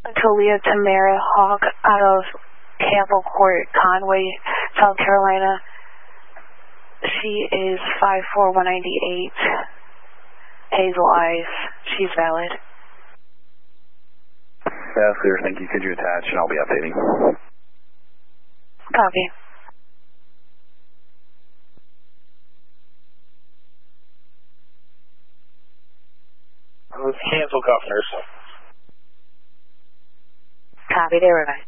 Talia Tamara Hawk out of Campbell Court, Conway, South Carolina. She is 54198. Hazel eyes. She's valid. That's clear. Thank you. Could you attach and I'll be updating. Copy. Cancel governors. Copy. They were right.